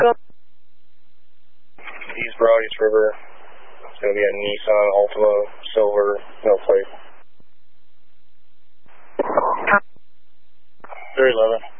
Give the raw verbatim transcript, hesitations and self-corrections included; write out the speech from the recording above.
Go. East Broadies River. It's going to be a Nissan Altima silver, no plate. three eleven.